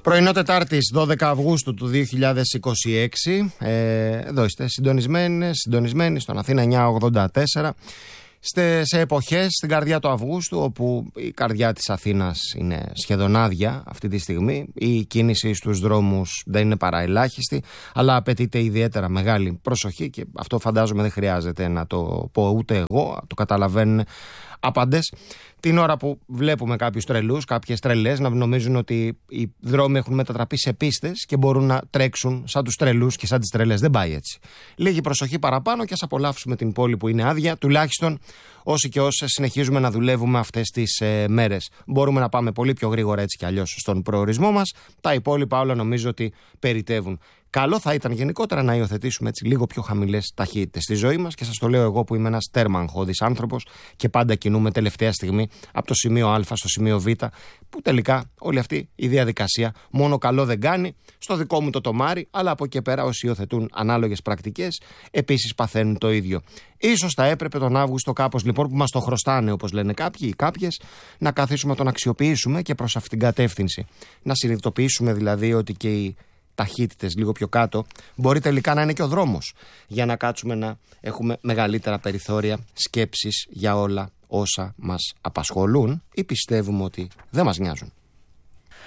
Πρωινό Τετάρτης 12 Αυγούστου του 2026. Εδώ είστε συντονισμένοι στον Αθήνα 984. Σε εποχές στην καρδιά του Αυγούστου, όπου η καρδιά της Αθήνας είναι σχεδόν άδεια αυτή τη στιγμή. Η κίνηση στους δρόμους δεν είναι παρά ελάχιστη, αλλά απαιτείται ιδιαίτερα μεγάλη προσοχή και αυτό φαντάζομαι δεν χρειάζεται να το πω ούτε εγώ, το καταλαβαίνουν άπαντες. Την ώρα που βλέπουμε κάποιους τρελούς, κάποιες τρελές να νομίζουν ότι οι δρόμοι έχουν μετατραπεί σε πίστες και μπορούν να τρέξουν σαν τους τρελούς και σαν τις τρελές. Δεν πάει έτσι. Λίγη προσοχή παραπάνω και ας απολαύσουμε την πόλη που είναι άδεια, τουλάχιστον όσοι και όσες συνεχίζουμε να δουλεύουμε αυτές τις μέρες. Μπορούμε να πάμε πολύ πιο γρήγορα έτσι κι αλλιώς στον προορισμό μας. Τα υπόλοιπα όλα νομίζω ότι περιτεύουν. Καλό θα ήταν γενικότερα να υιοθετήσουμε έτσι λίγο πιο χαμηλές ταχύτητες στη ζωή μας και σας το λέω εγώ που είμαι ένας τέρμα αγχώδης άνθρωπος και πάντα κινούμε τελευταία στιγμή από το σημείο Α στο σημείο Β, που τελικά όλη αυτή η διαδικασία μόνο καλό δεν κάνει, στο δικό μου το τομάρι, αλλά από εκεί πέρα όσοι υιοθετούν ανάλογες πρακτικές επίσης παθαίνουν το ίδιο. Ίσως θα έπρεπε τον Αύγουστο κάπως λοιπόν που μας το χρωστάνε, όπως λένε κάποιοι ή κάποιες, να καθίσουμε να τον αξιοποιήσουμε και προς αυτήν την κατεύθυνση. Να συνειδητοποιήσουμε δηλαδή ότι και οι ταχύτητες λίγο πιο κάτω μπορεί τελικά να είναι και ο δρόμος για να κάτσουμε να έχουμε μεγαλύτερα περιθώρια σκέψης για όλα όσα μας απασχολούν ή πιστεύουμε ότι δεν μας νοιάζουν.